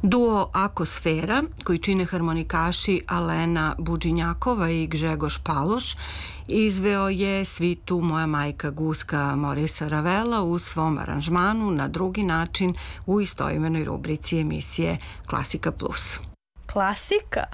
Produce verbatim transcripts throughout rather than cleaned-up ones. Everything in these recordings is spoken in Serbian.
Duo Akosfera, koji čine harmonikaši Alena Budžinjakova i Gžegoš Paloš, izveo je svitu Moja majka Guska Morisa Ravela u svom aranžmanu na drugi način u istoimenoj rubrici emisije Klasika Plus. Klasika?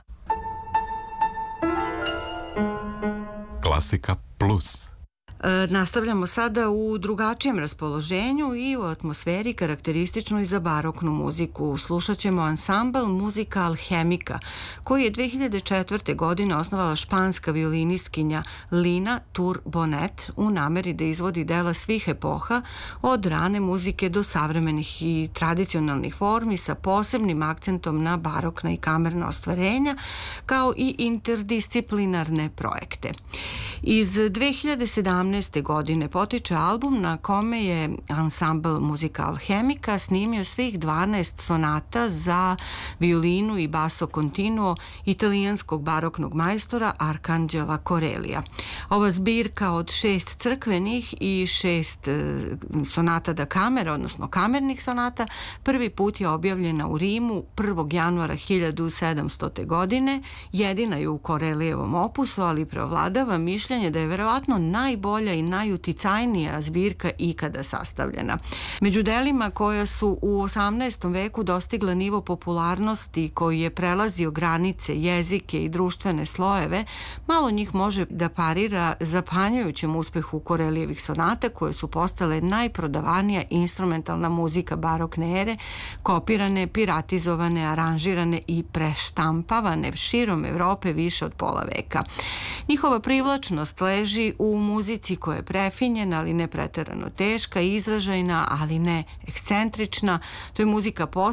Klasika Plus. E, nastavljamo sada u drugačijem raspoloženju i u atmosferi karakterističnoj za baroknu muziku. Slušat ćemo ansambl Muzika Alhemika, koji je dve hiljade četvrte. godine osnovala španska violinistkinja Lina Tur Bonet u nameri da izvodi dela svih epoha, od rane muzike do savremenih i tradicionalnih formi sa posebnim akcentom na barokna i kamerna ostvarenja, kao i interdisciplinarne projekte. Iz dve hiljade sedamnaeste. godine potiče album na kome je ansambl Muzika Alhemika snimio svih dvanaest sonata za violinu i basso continuo italijanskog baroknog majstora Arcangela Corellija. Ova zbirka od šest crkvenih i šest sonata da kamera, odnosno kamernih sonata, prvi put je objavljena u Rimu prvog januara hiljadu sedamstote. godine. Jedina je u Corellijevom opusu, ali preovladava mišljenje da je verovatno najbolja i najuticajnija zbirka ikada sastavljena. Među delima koja su u osamnaestom. veku dostigla nivo popularnosti koji je prelazio granice, jezike i društvene slojeve, malo njih može da parira zapanjujućem uspehu Corellijevih sonata, koje su postale najprodavanija instrumentalna muzika barokne ere, kopirane, piratizovane, aranžirane i preštampavane širom Evrope više od pola veka. Njihova privlačnost leži u muzici koja je prefinjena, ali ne preterano teška, izražajna, ali ne ekscentrična. To je muzika